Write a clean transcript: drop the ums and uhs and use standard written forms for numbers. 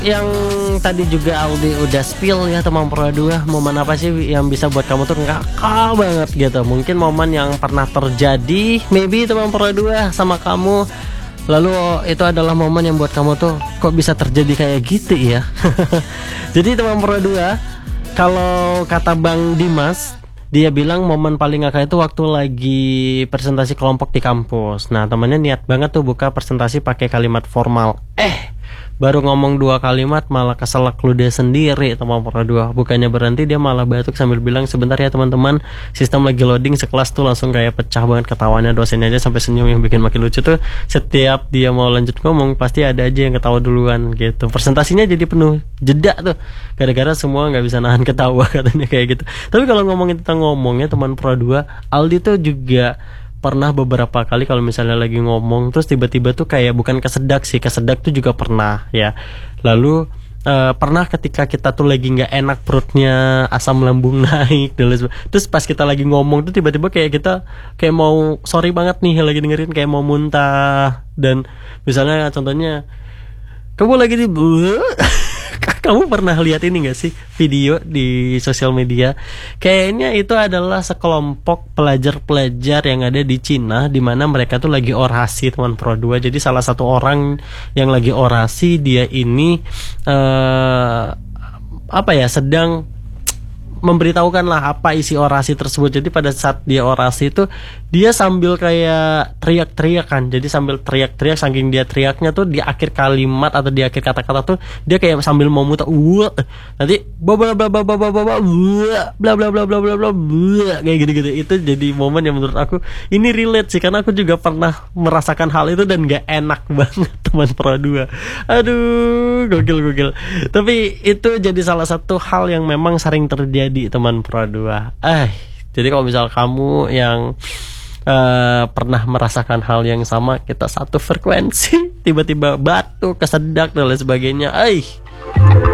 yang tadi juga Aldi udah spill ya teman Pro 2, momen apa sih yang bisa buat kamu tuh ngakak banget gitu. Mungkin momen yang pernah terjadi maybe teman Pro 2 sama kamu, lalu itu adalah momen yang buat kamu tuh kok bisa terjadi kayak gitu ya. Jadi teman Pro 2, kalau kata Bang Dimas, dia bilang momen paling ngakak itu waktu lagi presentasi kelompok di kampus. Nah temannya niat banget tuh buka presentasi pakai kalimat formal, baru ngomong 2 kalimat malah keselak ludah sendiri teman Pro 2. Bukannya berhenti, dia malah batuk sambil bilang, sebentar ya teman-teman, sistem lagi loading. Sekelas tuh langsung kayak pecah banget ketawanya, dosennya aja sampai senyum. Yang bikin makin lucu tuh setiap dia mau lanjut ngomong pasti ada aja yang ketawa duluan gitu. Presentasinya jadi penuh jeda tuh gara-gara semua nggak bisa nahan ketawa katanya kayak gitu. Tapi kalau ngomongin tentang ngomongnya teman Pro 2, Aldi tuh juga pernah beberapa kali kalau misalnya lagi ngomong terus tiba-tiba tuh kayak bukan kesedak sih, kesedak tuh juga pernah ya. Lalu pernah ketika kita tuh lagi nggak enak perutnya, asam lambung naik dan terus pas kita lagi ngomong tuh tiba-tiba kayak kita kayak mau sorry banget nih lagi dengerin, kayak mau muntah. Dan misalnya contohnya kamu lagi di kamu pernah lihat ini gak sih video di sosial media? Kayaknya itu adalah sekelompok pelajar-pelajar yang ada di Cina, di mana mereka tuh lagi orasi teman Pro 2. Jadi salah satu orang yang lagi orasi, dia ini sedang memberitahukan lah apa isi orasi tersebut. Jadi pada saat dia orasi itu dia sambil kayak teriak-teriak kan. Jadi sambil teriak-teriak, saking dia teriaknya tuh di akhir kalimat atau di akhir kata-kata tuh dia kayak sambil mau muter, nanti bla bla bla bla bla bla bla bla bla bla bla bla bla bla kayak gitu-gitu. Itu jadi momen yang menurut aku ini relate sih, karena aku juga pernah merasakan hal itu dan gak enak banget teman Pro 2. Aduh, gokil. Tapi itu jadi salah satu hal yang memang sering terjadi teman Pro 2. Jadi kalau misal kamu yang pernah merasakan hal yang sama, kita satu frekuensi, tiba-tiba batuk, kesedak dan lain sebagainya,